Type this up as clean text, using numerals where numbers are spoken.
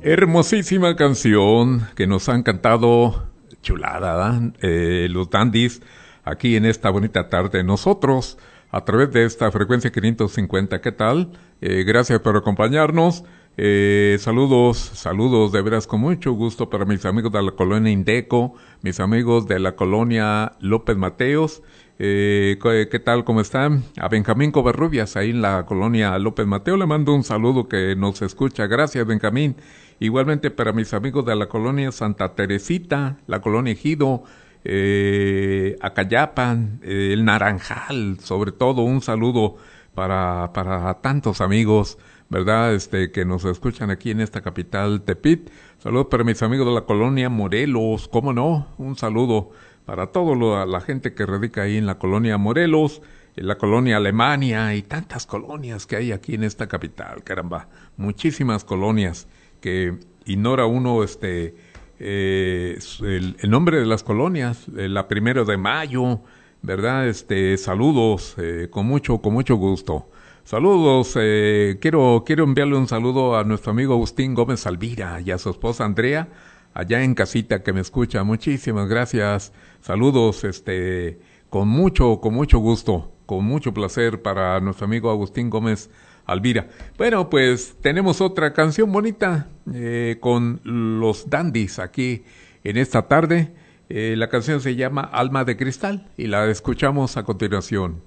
Hermosísima canción que nos han cantado, chulada, los dandies, aquí en esta bonita tarde. Nosotros, a través de esta frecuencia 550, ¿qué tal? Gracias por acompañarnos. Saludos de veras con mucho gusto para mis amigos de la colonia Indeco, mis amigos de la colonia López Mateos. ¿Qué tal? ¿Cómo están? A Benjamín Covarrubias, ahí en la colonia López Mateo, le mando un saludo que nos escucha. Gracias, Benjamín. Igualmente para mis amigos de la colonia Santa Teresita, la colonia Ejido, Acayapan, el Naranjal, sobre todo un saludo para tantos amigos, ¿verdad? Que nos escuchan aquí en esta capital Tepit. Saludos para mis amigos de la colonia Morelos, ¿cómo no? Un saludo para toda la gente que radica ahí en la colonia Morelos, en la colonia Alemania y tantas colonias que hay aquí en esta capital, caramba, muchísimas colonias que ignora uno el nombre de las colonias, la 1 de Mayo, ¿verdad? Saludos, con mucho gusto. Saludos, quiero enviarle un saludo a nuestro amigo Agustín Gómez Alvira y a su esposa Andrea, allá en casita que me escucha. Muchísimas gracias. Saludos, con mucho gusto, con mucho placer para nuestro amigo Agustín Gómez Alvira. Bueno, pues tenemos otra canción bonita con los dandies aquí en esta tarde. La canción se llama Alma de Cristal y la escuchamos a continuación.